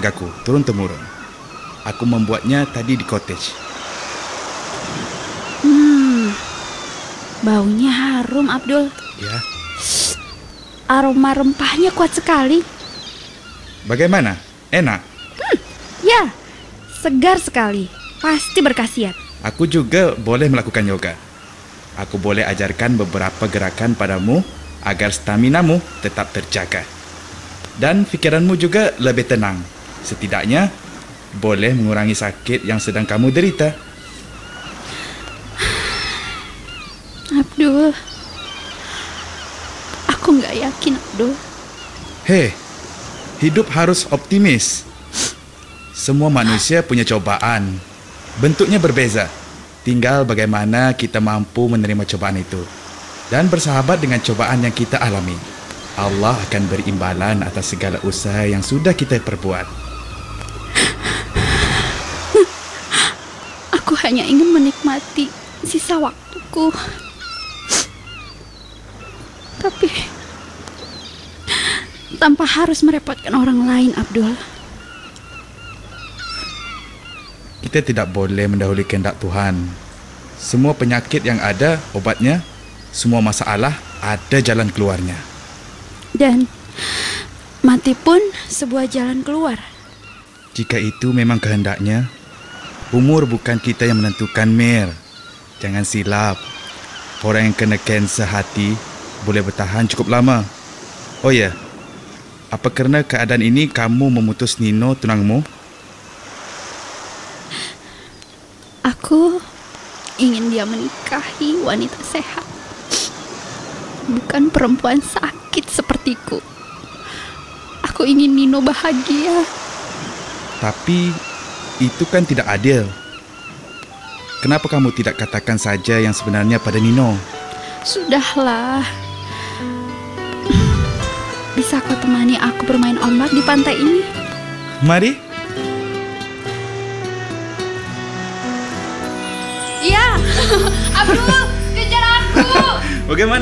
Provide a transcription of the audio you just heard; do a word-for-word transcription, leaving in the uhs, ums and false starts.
keluargaku, turun-temurun. Aku membuatnya tadi di cottage. Hmm, baunya harum, Abdul. Ya, Aroma rempahnya kuat sekali. bagaimana? Enak? Ya, segar sekali. Pasti berkhasiat. Aku juga boleh melakukan yoga. Aku boleh ajarkan beberapa gerakan padamu agar staminamu tetap terjaga. Dan fikiranmu juga lebih tenang. Setidaknya, boleh mengurangi sakit yang sedang kamu derita. Abdul, aku nggak yakin, Abdul. Hei, hidup harus optimis. Semua manusia punya cobaan. Bentuknya berbeza. Tinggal bagaimana kita mampu menerima cobaan itu dan bersahabat dengan cobaan yang kita alami. Allah akan beri imbalan atas segala usaha yang sudah kita perbuat. Aku hanya ingin menikmati sisa waktuku. Tapi tanpa harus merepotkan orang lain, Abdul. Kita tidak boleh mendahului kehendak Tuhan. Semua penyakit yang ada obatnya, semua masalah ada jalan keluarnya. Dan mati pun sebuah jalan keluar. Jika itu memang kehendaknya, umur bukan kita yang menentukan, Mir. Jangan silap. Orang yang kena kanser hati boleh bertahan cukup lama. Oh ya, apa kerana keadaan ini kamu memutus Nino tunangmu? Aku ingin dia menikahi wanita sehat, bukan perempuan sakit sepertiku. Aku ingin Nino bahagia. Tapi itu kan tidak adil. Kenapa kamu tidak katakan saja yang sebenarnya pada Nino? Sudahlah. Bisa kau temani aku bermain ombak di pantai ini? Mari. Iya. Abdul, kejar aku. Bagaimana?